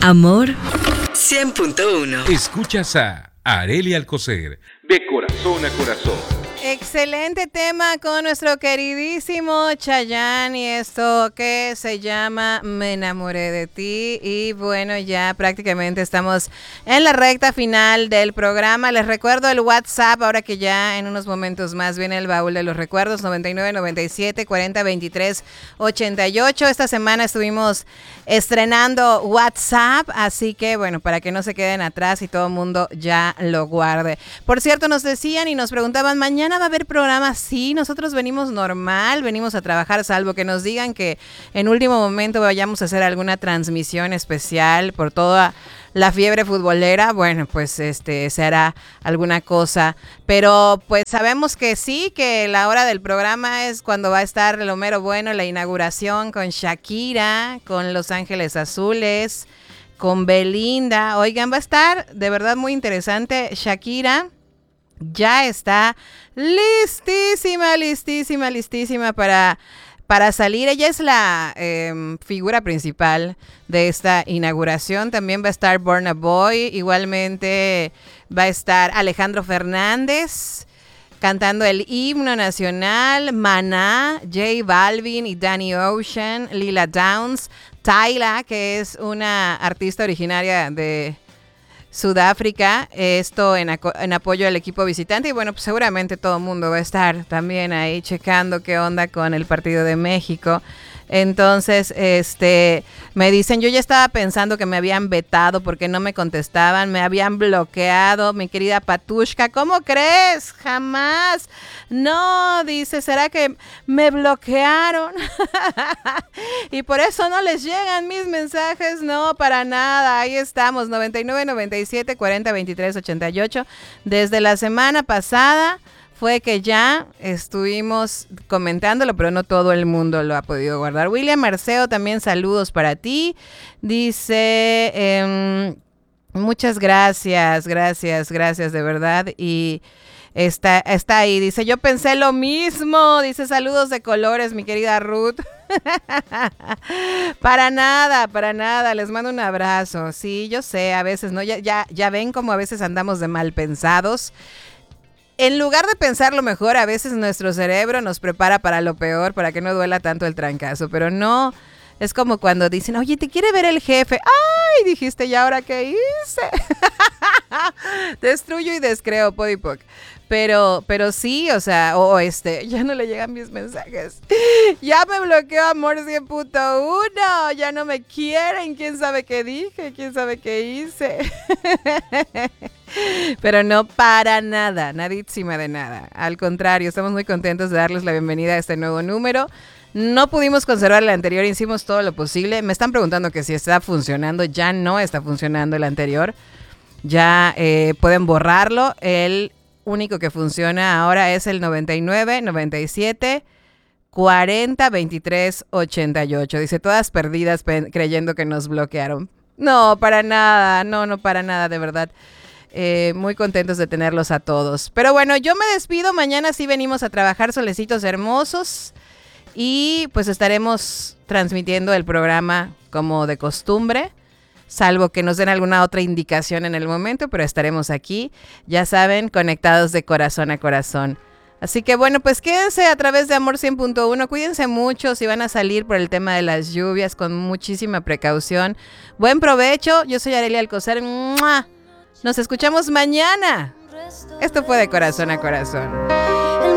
Amor 100.1. Escuchas a Arely Alcocer, de corazón a corazón. Excelente tema con nuestro queridísimo Chayanne y esto que se llama Me enamoré de ti. Y bueno, ya prácticamente estamos en la recta final del programa. Les recuerdo el WhatsApp, ahora que ya en unos momentos más viene el baúl de los recuerdos, 9997-4023-88. Esta semana estuvimos estrenando WhatsApp, así que bueno, para que no se queden atrás y todo el mundo ya lo guarde. Por cierto, nos decían y nos preguntaban, ¿mañana va a haber programa? Sí, nosotros venimos normal, venimos a trabajar, salvo que nos digan que en último momento vayamos a hacer alguna transmisión especial por toda la fiebre futbolera. Bueno, pues se hará alguna cosa, pero pues sabemos que sí, que la hora del programa es cuando va a estar lo mero bueno, la inauguración con Shakira, con Los Ángeles Azules, con Belinda. Oigan, va a estar de verdad muy interesante. Shakira ya está listísima para salir. Ella es la figura principal de esta inauguración. También va a estar Burna Boy. Igualmente va a estar Alejandro Fernández cantando el himno nacional, Maná, J Balvin y Danny Ocean, Lila Downs, Tyla, que es una artista originaria de Sudáfrica, esto en apoyo al equipo visitante. Y bueno, pues seguramente todo el mundo va a estar también ahí checando qué onda con el partido de México. Entonces, me dicen, yo ya estaba pensando que me habían vetado porque no me contestaban, me habían bloqueado, mi querida Patushka. ¿Cómo crees? Jamás. No, dice, ¿será que me bloquearon? Y por eso no les llegan mis mensajes. No, para nada. Ahí estamos, 9997-4023-88. Desde la semana pasada fue que ya estuvimos comentándolo, pero no todo el mundo lo ha podido guardar. William Marceo, también saludos para ti. Dice, muchas gracias de verdad. Y está ahí, dice, yo pensé lo mismo. Dice, saludos de colores, mi querida Ruth. Para nada, les mando un abrazo. Sí, yo sé, a veces, ¿no? Ya ven como a veces andamos de mal pensados. En lugar de pensar lo mejor, a veces nuestro cerebro nos prepara para lo peor, para que no duela tanto el trancazo. Pero no, es como cuando dicen, oye, ¿te quiere ver el jefe? ¡Ay! Dijiste, ¿y ahora qué hice? Destruyo y descreo, Podipoc. Pero sí, o sea, ya no le llegan mis mensajes. Ya me bloqueó Amor 100.1. Ya no me quieren. ¿Quién sabe qué dije? ¿Quién sabe qué hice? Pero no para nada, nadísima de nada. Al contrario, estamos muy contentos de darles la bienvenida a este nuevo número. No pudimos conservar el anterior, hicimos todo lo posible. Me están preguntando que si está funcionando. Ya no está funcionando el anterior. Ya pueden borrarlo. El único que funciona ahora es el 99 97 40 23 88. Dice, todas perdidas creyendo que nos bloquearon. No, para nada, no para nada, de verdad. Muy contentos de tenerlos a todos. Pero bueno, yo me despido. Mañana sí venimos a trabajar, solecitos hermosos. Y pues estaremos transmitiendo el programa como de costumbre, salvo que nos den alguna otra indicación en el momento, pero estaremos aquí, ya saben, conectados de corazón a corazón. Así que bueno, pues quédense a través de Amor 100.1, cuídense mucho si van a salir por el tema de las lluvias, con muchísima precaución. Buen provecho, yo soy Arely Alcocer. ¡Mua! Nos escuchamos mañana. Esto fue de corazón a corazón.